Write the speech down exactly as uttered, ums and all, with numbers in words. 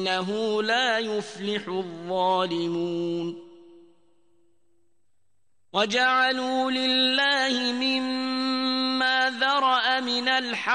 إنه لا يفلح الظالمون وجعلوا لله مما ذرأ من الحرث